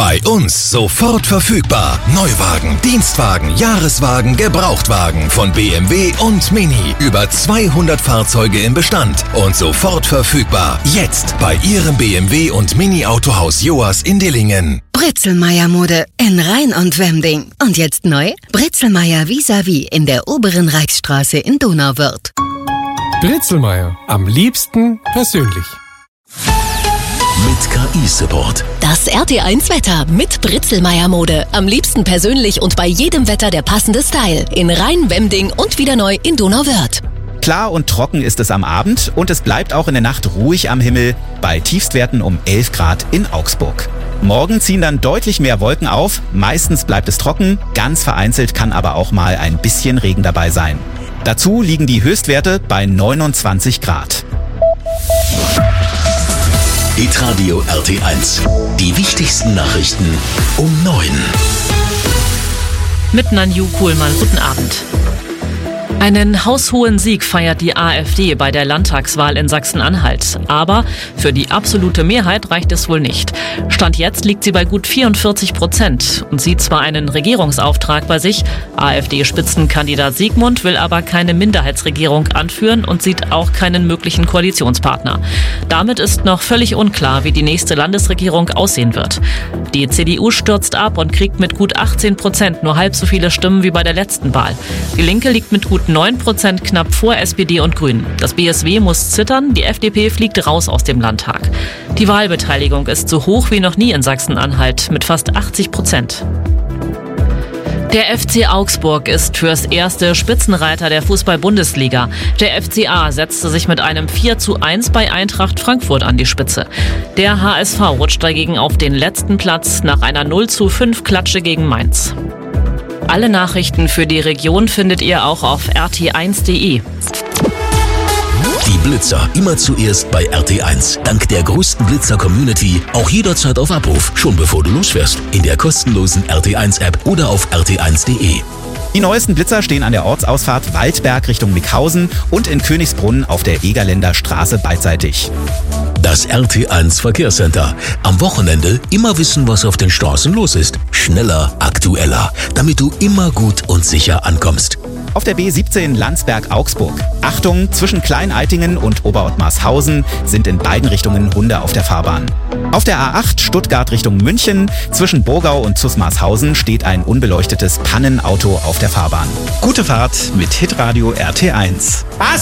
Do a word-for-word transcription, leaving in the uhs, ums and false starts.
Bei uns sofort verfügbar. Neuwagen, Dienstwagen, Jahreswagen, Gebrauchtwagen von B M W und Mini. Über zweihundert Fahrzeuge im Bestand und sofort verfügbar. Jetzt bei Ihrem B M W und Mini Autohaus Joas in Dillingen. Britzelmeier Mode in Rhein und Wemding. Und jetzt neu? Britzelmeier vis-à-vis in der oberen Reichsstraße in Donauwörth. Britzelmeier. Am liebsten persönlich. Mit K I-Support. Das R T eins Wetter mit Britzelmeier Mode. Am liebsten persönlich und bei jedem Wetter der passende Style. In Rhein, Wemding und wieder neu in Donauwörth. Klar und trocken ist es am Abend und es bleibt auch in der Nacht ruhig am Himmel bei Tiefstwerten um elf Grad in Augsburg. Morgen ziehen dann deutlich mehr Wolken auf, meistens bleibt es trocken, ganz vereinzelt kann aber auch mal ein bisschen Regen dabei sein. Dazu liegen die Höchstwerte bei neunundzwanzig Grad. Hitradio R T eins. Die wichtigsten Nachrichten um neun. Mit Nanju Kuhlmann, guten Abend. Einen haushohen Sieg feiert die AfD bei der Landtagswahl in Sachsen-Anhalt. Aber für die absolute Mehrheit reicht es wohl nicht. Stand jetzt liegt sie bei gut vierundvierzig Prozent und sieht zwar einen Regierungsauftrag bei sich, AfD-Spitzenkandidat Siegmund will aber keine Minderheitsregierung anführen und sieht auch keinen möglichen Koalitionspartner. Damit ist noch völlig unklar, wie die nächste Landesregierung aussehen wird. Die C D U stürzt ab und kriegt mit gut achtzehn Prozent nur halb so viele Stimmen wie bei der letzten Wahl. Die Linke liegt mit gut neun Prozent knapp vor S P D und Grünen. Das B S W muss zittern, die F D P fliegt raus aus dem Landtag. Die Wahlbeteiligung ist so hoch wie noch nie in Sachsen-Anhalt mit fast achtzig Prozent. Der F C Augsburg ist fürs erste Spitzenreiter der Fußball-Bundesliga. Der F C A setzte sich mit einem vier zu eins bei Eintracht Frankfurt an die Spitze. Der H S V rutscht dagegen auf den letzten Platz nach einer null zu fünf Klatsche gegen Mainz. Alle Nachrichten für die Region findet ihr auch auf r t eins punkt d e. Die Blitzer immer zuerst bei R T eins. Dank der größten Blitzer-Community auch jederzeit auf Abruf, schon bevor du losfährst. In der kostenlosen R T eins App oder auf r t eins punkt d e. Die neuesten Blitzer stehen an der Ortsausfahrt Waldberg Richtung Mickhausen und in Königsbrunn auf der Egerländer Straße beidseitig. Das R T eins Verkehrscenter. Am Wochenende immer wissen, was auf den Straßen los ist. Schneller, aktueller, damit du immer gut und sicher ankommst. Auf der B siebzehn Landsberg-Augsburg. Achtung, zwischen Klein-Eitingen und Oberottmarshausen sind in beiden Richtungen Hunde auf der Fahrbahn. Auf der A acht Stuttgart Richtung München, zwischen Burgau und Zusmarshausen steht ein unbeleuchtetes Pannenauto auf der Fahrbahn. Gute Fahrt mit Hitradio R T eins. Was?